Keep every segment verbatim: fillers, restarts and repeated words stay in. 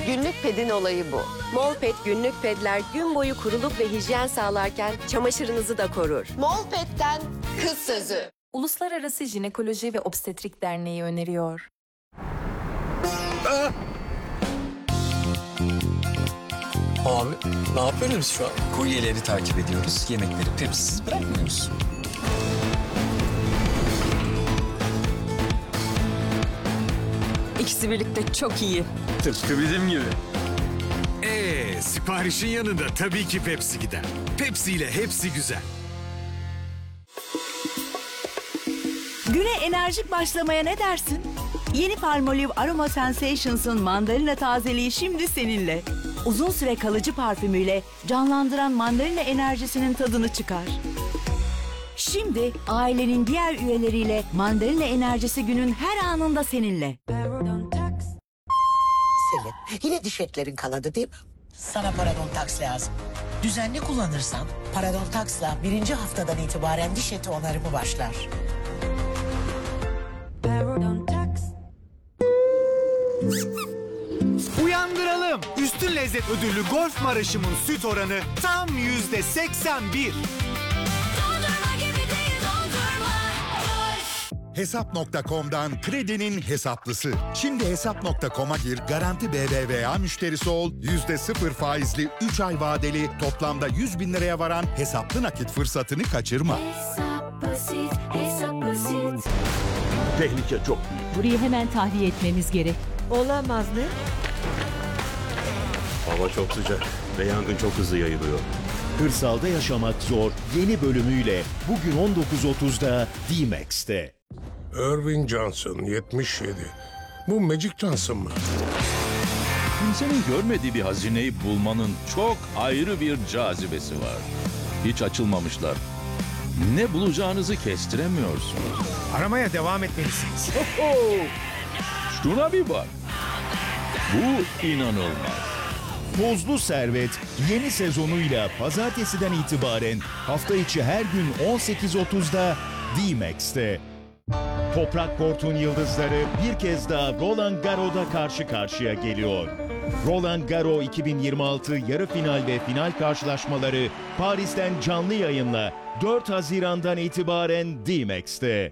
Günlük pedin olayı bu. Molpet günlük pedler gün boyu kuruluk ve hijyen sağlarken çamaşırınızı da korur. Molpet'ten kız sözü. Uluslararası Jinekoloji ve Obstetrik Derneği öneriyor. Abi ne yapıyoruz biz şu an? Kuryeleri takip ediyoruz. Yemekleri Pepsi'siz bırakmıyoruz. İkisi birlikte çok iyi. Tıpkı bizim gibi. Ee, siparişin yanında tabii ki Pepsi gider. Pepsi ile hepsi güzel. Güne enerjik başlamaya ne dersin? Yeni Palmolive Aroma Sensations'ın mandalina tazeliği şimdi seninle. Uzun süre kalıcı parfümüyle canlandıran mandalina enerjisinin tadını çıkar. Şimdi ailenin diğer üyeleriyle mandalina enerjisi günün her anında seninle. Selin, yine diş etlerin kanadı değil mi? Sana Parodontax lazım. Düzenli kullanırsan Parodontax'la birinci haftadan itibaren diş eti onarımı başlar. Uyandıralım. Üstün lezzet ödüllü Golf Maraşım'ın süt oranı tam yüzde seksen bir. Hesap nokta com'dan kredinin hesaplısı. Şimdi hesap nokta com'a gir, garanti B B V A müşterisi ol, yüzde sıfır faizli üç ay vadeli toplamda yüz bin liraya varan hesaplı nakit fırsatını kaçırma. Hesap basit, hesap basit. Tehlike çok büyük. Burayı hemen tahliye etmemiz gerek. Olamaz mı? Hava çok sıcak ve yangın çok hızlı yayılıyor. Kırsalda yaşamak zor yeni bölümüyle bugün on dokuz otuzda D-Max'te. Irving Johnson, yetmiş yedi. Bu Magic Johnson mı? Kimsenin görmediği bir hazineyi bulmanın çok ayrı bir cazibesi var. Hiç açılmamışlar. Ne bulacağınızı kestiremiyorsunuz. Aramaya devam etmelisiniz. Şuna bir bak. Bu inanılmaz. Tozlu Servet yeni sezonuyla pazartesiden itibaren hafta içi her gün on sekiz otuzda D-Max'te. Toprak Kort'un yıldızları bir kez daha Roland Garros'da karşı karşıya geliyor. Roland Garros iki bin yirmi altı yarı final ve final karşılaşmaları Paris'ten canlı yayınla dört Haziran'dan itibaren D-Max'te.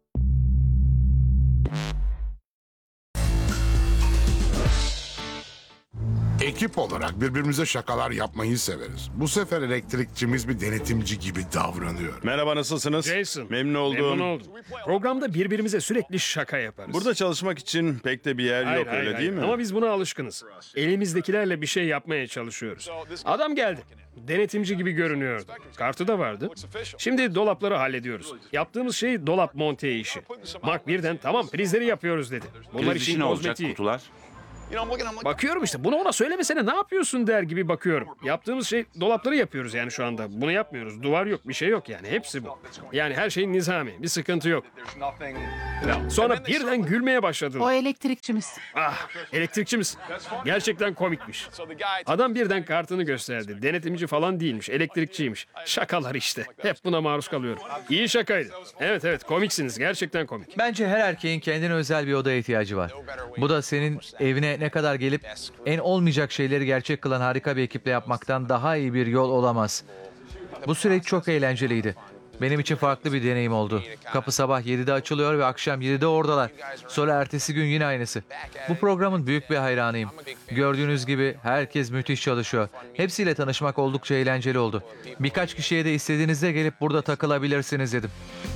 Ekip olarak birbirimize şakalar yapmayı severiz. Bu sefer elektrikçimiz bir denetimci gibi davranıyor. Merhaba, nasılsınız? Jason. Memnun oldum. Memnun oldum. Programda birbirimize sürekli şaka yaparız. Burada çalışmak için pek de bir yer Hayır, yok, hayır, öyle hayır. değil mi? Ama biz buna alışkınız. Elimizdekilerle bir şey yapmaya çalışıyoruz. Adam geldi. Denetimci gibi görünüyordu. Kartı da vardı. Şimdi dolapları hallediyoruz. Yaptığımız şey dolap monte işi. Mark birden tamam prizleri yapıyoruz dedi. Bunlar işin kozmetiği. kutular? Bakıyorum işte bunu ona söylemesene ne yapıyorsun der gibi bakıyorum. Yaptığımız şey dolapları yapıyoruz yani şu anda. Bunu yapmıyoruz. Duvar yok bir şey yok yani hepsi bu. Yani her şey nizami bir sıkıntı yok. Sonra birden gülmeye başladı. O elektrikçimiz. Ah elektrikçimiz. Gerçekten komikmiş. Adam birden kartını gösterdi. Denetimci falan değilmiş elektrikçiymiş. Şakalar işte. Hep buna maruz kalıyorum. İyi şakaydı. Evet evet komiksiniz gerçekten komik. Bence her erkeğin kendine özel bir odaya ihtiyacı var. Bu da senin evine ne kadar gelip en olmayacak şeyleri gerçek kılan harika bir ekiple yapmaktan daha iyi bir yol olamaz. Bu süreç çok eğlenceliydi. Benim için farklı bir deneyim oldu. Kapı sabah yedide açılıyor ve akşam yedide oradalar. Sonra ertesi gün yine aynısı. Bu programın büyük bir hayranıyım. Gördüğünüz gibi herkes müthiş çalışıyor. Hepsiyle tanışmak oldukça eğlenceli oldu. Birkaç kişiye de istediğinizde gelip burada takılabilirsiniz dedim.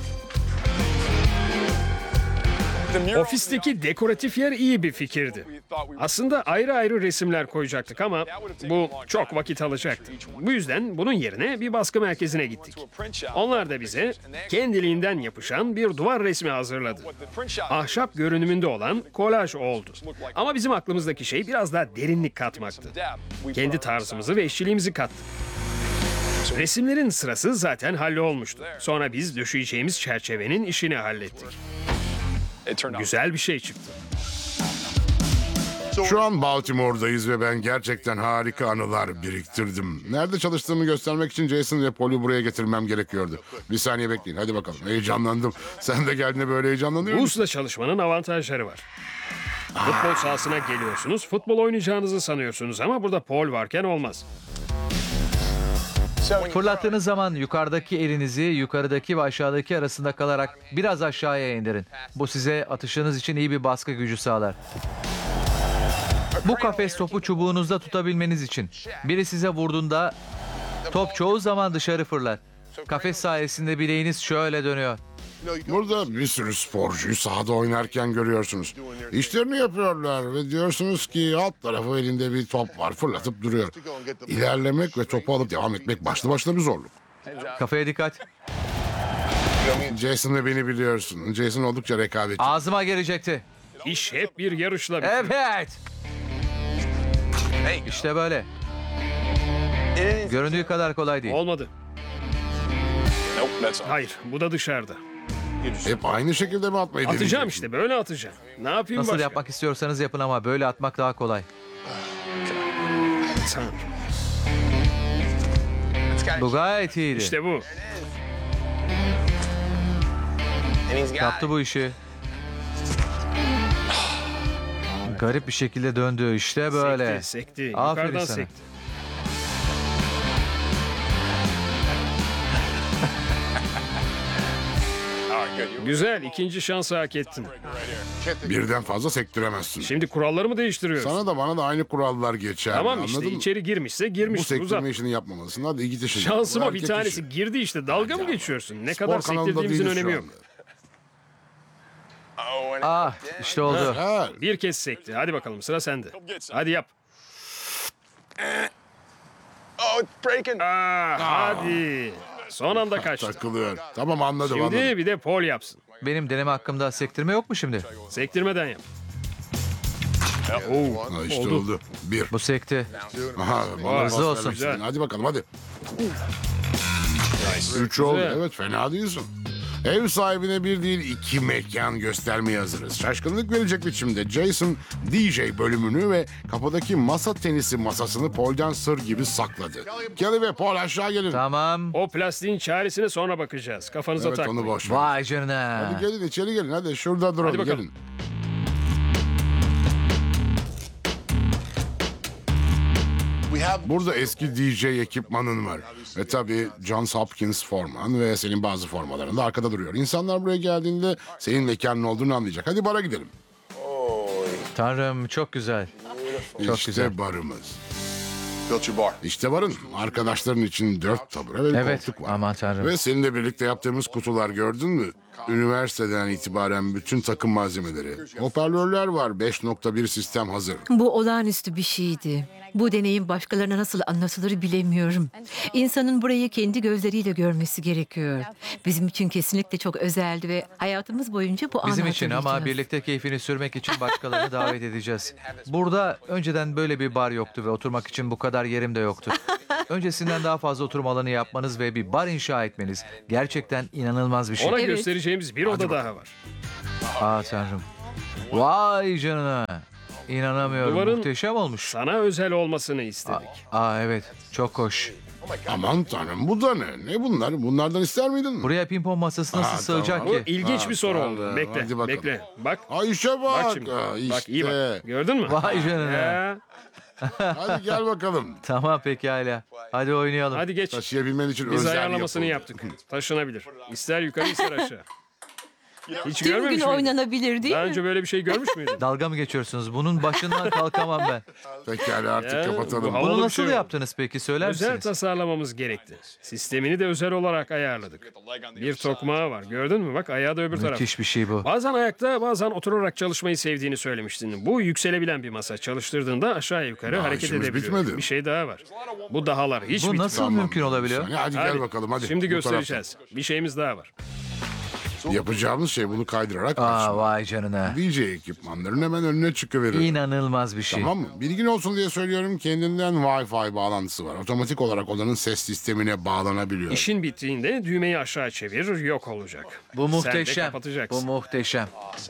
Ofisteki dekoratif yer iyi bir fikirdi. Aslında ayrı ayrı resimler koyacaktık ama bu çok vakit alacaktı. Bu yüzden bunun yerine bir baskı merkezine gittik. Onlar da bize kendiliğinden yapışan bir duvar resmi hazırladı. Ahşap görünümünde olan kolaj oldu. Ama bizim aklımızdaki şey biraz daha derinlik katmaktı. Kendi tarzımızı ve işçiliğimizi kattık. Resimlerin sırası zaten hallolmuştu. Sonra biz döşeyeceğimiz çerçevenin işini hallettik. Güzel bir şey çıktı. Şu an Baltimore'dayız ve ben gerçekten harika anılar biriktirdim. Nerede çalıştığımı göstermek için Jason ve Paul'u buraya getirmem gerekiyordu. Bir saniye bekleyin, hadi bakalım. Heyecanlandım. Sen de geldiğinde böyle heyecanlanıyor musun? Bus'la çalışmanın avantajları var. Futbol sahasına geliyorsunuz, futbol oynayacağınızı sanıyorsunuz ama burada Paul varken olmaz. Fırlattığınız zaman yukarıdaki elinizi yukarıdaki ve aşağıdaki arasında kalarak biraz aşağıya indirin. Bu size atışınız için iyi bir baskı gücü sağlar. Bu kafes topu çubuğunuzda tutabilmeniz için. Biri size vurduğunda top çoğu zaman dışarı fırlar. Kafes sayesinde bileğiniz şöyle dönüyor. Burada bir sürü sporcuyu sahada oynarken görüyorsunuz. İşlerini yapıyorlar ve diyorsunuz ki alt tarafı elinde bir top var, fırlatıp duruyor. İlerlemek ve topu alıp devam etmek başlı başına bir zorluk. Kafaya dikkat. Jason ve beni biliyorsun. Jason oldukça rekabetçi. Ağzıma gelecekti. İş hep bir yarışla bitiyor. Evet. İşte böyle. Göründüğü kadar kolay değil. Olmadı. Hayır, bu da dışarıda. Hep aynı şekilde mi atmayı Atacağım deneyeceksin? işte, böyle atacağım. Ne yapayım Nasıl başka? yapmak istiyorsanız yapın ama böyle atmak daha kolay. Tamam. Bu gayet iyiydi. İşte bu. Yaptı bu işi. Garip bir şekilde döndü. İşte böyle. Sekti, sekti. Aferin Yukarıdan sana. sekti. Güzel, ikinci şansı hak ettin. Birden fazla sektiremezsin. Şimdi kuralları mı değiştiriyorsun? Sana da bana da aynı kurallar geçer. Tamam işte, anladın mı? içeri girmişse Bu girmiş. sektirme Uzat. işini yapmamalısın. Hadi git işine. Şansıma Bu bir erkek tanesi işi. girdi işte. Dalga mı geçiyorsun? Ne Spor kadar kanalında sektirdiğimizin değiliz şu önemi yok. anda. Ah işte oldu. Ha, Bir kez sekti. Hadi bakalım, sıra sende. Hadi yap. Aa, hadi. Son anda kaçtı. takılıyor. Tamam anladım Şimdi anladım. bir de Paul yapsın. Benim deneme hakkımda sektirme yok mu şimdi? Sektirmeden yap. Oo, Ha, işte oldu. oldu. Bir. Bu sekti. Aha, bana Hızlı pas olsun. vermek istedin. Hadi bakalım hadi. Üç oldu. Evet fena değilsin. Ev sahibine bir değil iki mekan göstermeye hazırız. Şaşkınlık verecek biçimde Jason D J bölümünü ve kapıdaki masa tenisi masasını Paul'dan sır gibi sakladı. Kelly ve Paul aşağı gelin. Tamam. O plastiğin çaresine sonra bakacağız. Kafanıza Evet takmayın. onu boş ver. Vay canına. Hadi gelin içeri gelin hadi şurada duralım Hadi bakalım. gelin. Burada eski D J ekipmanın var. Ve tabii Johns Hopkins forman ve senin bazı formaların da arkada duruyor. İnsanlar buraya geldiğinde senin mekanın olduğunu anlayacak. Hadi bara gidelim. Tanrım çok güzel. Çok işte güzel. barımız. İşte barın. Arkadaşların için dört tabure ve bir Evet. koltuk var. Aman tanrım. Ve seninle birlikte yaptığımız kutular gördün mü? Üniversiteden itibaren bütün takım malzemeleri. Hoparlörler var. beş nokta bir sistem hazır. Bu olağanüstü bir şeydi. Bu deneyim başkalarına nasıl anlatılır bilemiyorum. İnsanın burayı kendi gözleriyle görmesi gerekiyor. Bizim için kesinlikle çok özeldi ve hayatımız boyunca bu anı Bizim için ama hatırlayacağız. birlikte keyfini sürmek için başkalarını davet edeceğiz. Burada önceden böyle bir bar yoktu ve oturmak için bu kadar yerim de yoktu. Öncesinden daha fazla oturma alanı yapmanız ve bir bar inşa etmeniz gerçekten inanılmaz bir şey. Ona göstereceğimiz bir oda daha var. Aa tanrım. Vay canına. İnanamıyorum. Duvarın Muhteşem olmuş. Sana özel olmasını istedik. Aa evet. Çok hoş. Aman tanrım bu da ne? Ne bunlar? Bunlardan ister miydin mi? Buraya pimpon masası nasıl Ha, sığacak tamam. ki? Bu ilginç Ha, bir soru tamam. oldu. Bekle, Hadi bakalım. bekle. Bak, Ayşe bak. bak şimdi. Ha, Bak iyi bak. işte. Gördün mü? Vay canına. Ya. Hadi gel bakalım. Tamam pekala. Hadi oynayalım. Hadi geç. Taşıyabilmen için Biz özel ayarlamasını yapıldı. yaptık. Taşınabilir. İster yukarı ister aşağı. Hiç Tüm görmemiş gün miydin? oynanabilir değil Daha mi? önce böyle bir şey görmüş müydün? Dalga mı geçiyorsunuz? Bunun başından kalkamam ben. Pekala artık Ya, kapatalım. bu havalı Bunu bir nasıl şey oldu. yaptınız peki? Söyler Özel misiniz? tasarlamamız gerekti. Sistemini de özel olarak ayarladık. Bir tokmağı var. Gördün mü? Bak ayağı da öbür taraf. Müthiş bir şey bu. Bazen ayakta bazen oturarak çalışmayı sevdiğini söylemiştin. Bu yükselebilen bir masa. Çalıştırdığında aşağı yukarı Daha hareket işimiz edebiliyor. bitmedi. Bir şey daha var. Bu dahalar hiç Bu bitmiyor. nasıl mümkün olabiliyor? Hadi, hadi gel bakalım hadi. Şimdi Bu göstereceğiz. Bir şeyimiz daha var. taraftan. Yapacağımız şey bunu kaydırarak Aa açmak. vay canına. D J ekipmanların hemen önüne çıkıverir. İnanılmaz bir şey. Tamam mı? Bilgin olsun diye söylüyorum kendinden Wi-Fi bağlantısı var. Otomatik olarak odanın ses sistemine bağlanabiliyor. İşin bittiğinde düğmeyi aşağı çevir, yok olacak. Bu Sen de muhteşem. kapatacaksın. Bu muhteşem.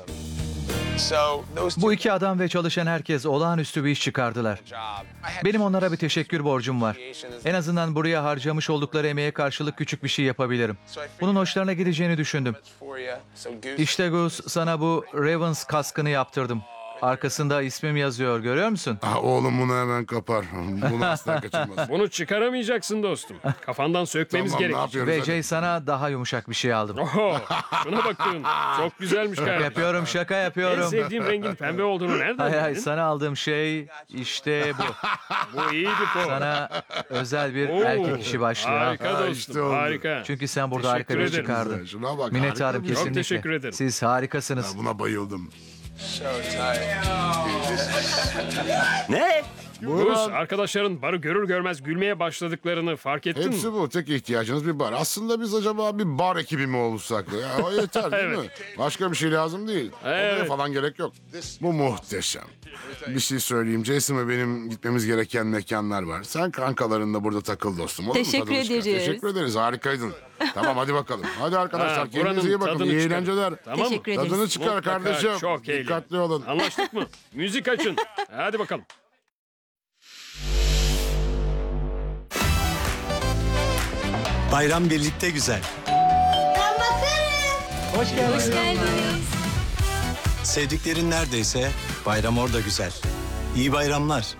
Bu iki adam ve çalışan herkes olağanüstü bir iş çıkardılar. Benim onlara bir teşekkür borcum var. En azından buraya harcamış oldukları emeğe karşılık küçük bir şey yapabilirim. Bunun hoşlarına gideceğini düşündüm. İşte Gus, sana bu Ravens kaskını yaptırdım. Arkasında ismim yazıyor, görüyor musun? Ah, oğlum bunu hemen kapar. Bunu asla kaçırmaz. Bunu çıkaramayacaksın dostum. Kafandan sökmemiz Tamam, ne gerek. yapıyoruz? Ve Jay, sana daha yumuşak bir şey aldım. Oho, şuna bakın. Çok güzelmiş Şaka kardeşim. yapıyorum, şaka En yapıyorum. sevdiğim rengin pembe olduğunu nereden Hay hay, bildin? sana aldığım şey işte bu. Bu iyiydi po. Sana özel bir Oo, erkek işi başlıyor. Harika Ha, dostum, işte oldu. harika. Çünkü sen burada Teşekkür harika bir iş ederim. çıkardın. Şuna bak. Minnettarım harika bir şey. kesinlikle. teşekkür ederim. Siz harikasınız. Ya buna bayıldım. Ne? Bruce, arkadaşların barı görür görmez gülmeye başladıklarını fark ettin mi? Hepsi bu. Tek ihtiyacınız bir bar. Aslında biz acaba bir bar ekibi mi olursak? Ya, o yeter değil mi? Başka bir şey lazım değil. Evet. Odaya falan gerek yok. Bu muhteşem. Bir şey söyleyeyim. Jason ve benim gitmemiz gereken mekanlar var. Sen kankalarınla burada takıl dostum. Olur mu? Teşekkür Tadını çıkar. ederiz. Teşekkür ederiz. Harikaydın. Tamam hadi bakalım. Hadi arkadaşlar Ha, kendinize buranın iyi bakın. tadını İyi çıkarın. eğlenceler. Tamam mı? Teşekkür ederiz. Tadını çıkar Mutlaka, kardeşim. çok eğlenin. Dikkatli olun. Anlaştık mı? Müzik açın. Hadi bakalım. Bayram birlikte güzel. Hoş geldiniz. Hoş geldiniz. Sevdiklerin neredeyse bayram orada güzel. İyi bayramlar.